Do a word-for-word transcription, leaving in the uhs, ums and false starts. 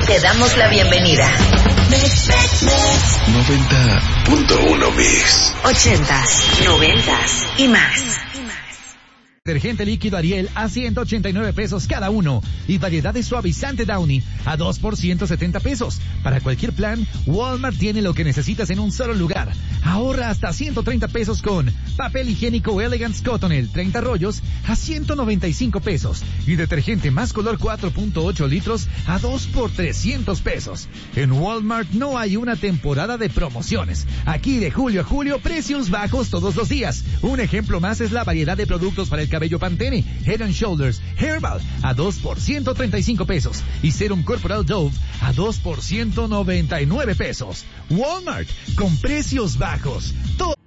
Te damos la bienvenida. noventa punto uno Mix. Ochentas, noventas y más. Detergente líquido Ariel a ciento ochenta y nueve pesos cada uno y variedad de suavizante Downy a dos por ciento setenta pesos. Para cualquier plan, Walmart tiene lo que necesitas en un solo lugar. Ahorra hasta ciento treinta pesos con papel higiénico Elegance Cottonelle treinta rollos a ciento noventa y cinco pesos y detergente más color cuatro punto ocho litros a dos por trescientos pesos. En Walmart no hay una temporada de promociones. Aquí de julio a julio, precios bajos todos los días. Un ejemplo más es la variedad de productos para el cabello Pantene, Head and Shoulders, Herbal a dos por ciento treinta y cinco pesos y Serum Corporal Dove a dos por ciento noventa y nueve pesos. Walmart, con precios bajos. Todo